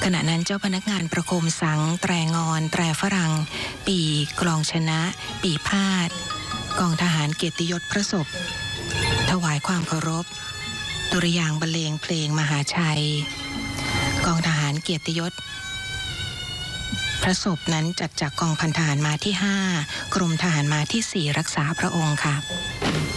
ขณะนั้นเจ้าพนักงานประโคมสังแตรงอนแตรฝรั่งปีกลองชนะปีพาดกองทหารเกียรติยศพระศพถวายความเคารพดุริยางค์บรรเลงเพลงมหาชัยกองทหารเกียรติยศพระศพนั้นจัดจากกองพันทหารม้าที่5กรมทหารม้าที่4รักษาพระองค์ค่ะ